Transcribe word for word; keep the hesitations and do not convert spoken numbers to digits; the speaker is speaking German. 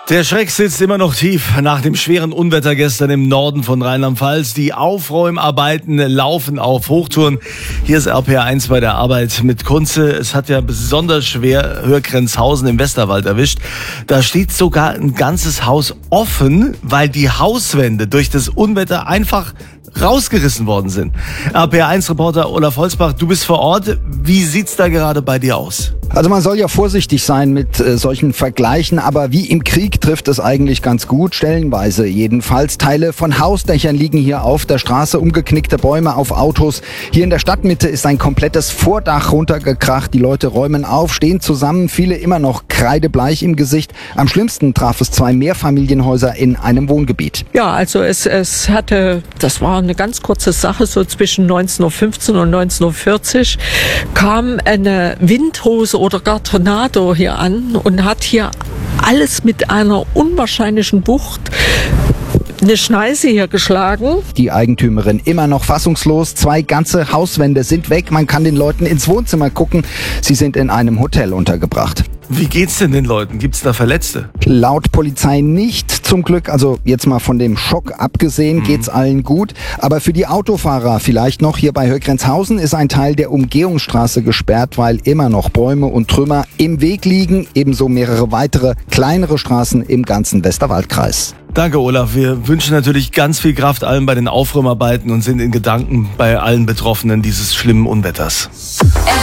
Der Schreck sitzt immer noch tief nach dem schweren Unwetter gestern im Norden von Rheinland-Pfalz. Die Aufräumarbeiten laufen auf Hochtouren. Hier ist R P R eins bei der Arbeit mit Kunze. Es hat ja besonders schwer Höhrgrenzhausen im Westerwald erwischt. Da steht sogar ein ganzes Haus offen, weil die Hauswände durch das Unwetter einfach rausgerissen worden sind. R P R eins Reporter Olaf Holzbach, du bist vor Ort. Wie sieht's da gerade bei dir aus? Also man soll ja vorsichtig sein mit äh, solchen Vergleichen, aber wie im Krieg trifft es eigentlich ganz gut, stellenweise jedenfalls. Teile von Hausdächern liegen hier auf der Straße, umgeknickte Bäume auf Autos. Hier in der Stadtmitte ist ein komplettes Vordach runtergekracht. Die Leute räumen auf, stehen zusammen, viele immer noch kreidebleich im Gesicht. Am schlimmsten traf es zwei Mehrfamilienhäuser in einem Wohngebiet. Ja, also es, es hatte, das war eine ganz kurze Sache, so zwischen neunzehn Uhr fünfzehn und neunzehn Uhr vierzig kam eine Windhose oder gar Tornado hier an und hat hier alles mit einer unwahrscheinlichen Wucht eine Schneise hier geschlagen. Die Eigentümerin immer noch fassungslos. Zwei ganze Hauswände sind weg. Man kann den Leuten ins Wohnzimmer gucken. Sie sind in einem Hotel untergebracht. Wie geht's denn den Leuten? Gibt's da Verletzte? Laut Polizei nicht, zum Glück. Also jetzt mal von dem Schock abgesehen, mhm. geht's allen gut. Aber für die Autofahrer vielleicht noch, hier bei Höhrgrenzhausen ist ein Teil der Umgehungsstraße gesperrt, weil immer noch Bäume und Trümmer im Weg liegen. Ebenso mehrere weitere kleinere Straßen im ganzen Westerwaldkreis. Danke, Olaf. Wir wünschen natürlich ganz viel Kraft allen bei den Aufräumarbeiten und sind in Gedanken bei allen Betroffenen dieses schlimmen Unwetters.